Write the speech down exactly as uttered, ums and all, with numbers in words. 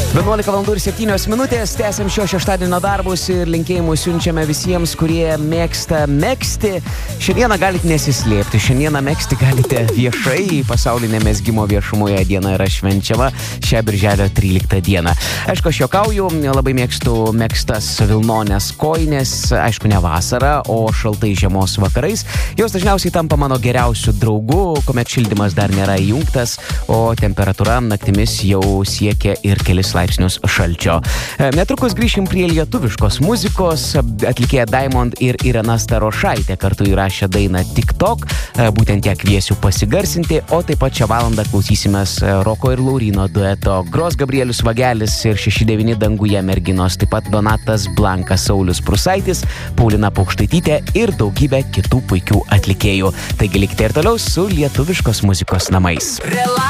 vienuolika valandų ir septynios minutės, tęsiam šio šeštadienio darbus ir linkėjimus siunčiame visiems, kurie mėgsta megzti. Šiandieną galite nesislėpti, šiandieną megzti galite viešai, pasaulinė mezgimo viešumoje diena yra švenčiama šią birželio tryliktą dieną. Aišku, aš juokauju, labai mėgstu megztas vilnonės kojines, aišku, ne vasarą, o šaltai žiemos vakarais. Jos dažniausiai tampa mano geriausiu draugu, kuomet šildymas dar nėra įjungtas, o temperatūra naktimis jau siekia ir kelis laipsnius šalčio. Netrukus grįšim prie lietuviškos muzikos. Atlikėja Diamond ir Irena Starošaitė kartu įrašė dainą TikTok. Būtent ją kviesiu pasigarsinti, o taip pat šią valandą klausysimės Roko ir Lauryno dueto. Gros Gabrielius Vagelis ir šeši devyni danguje merginos, taip pat Donatas Blankas, Saulius Prusaitis, Paulina Paukštaitytė ir daugybė kitų puikių atlikėjų. Taigi likite ir toliau su lietuviškos muzikos namais.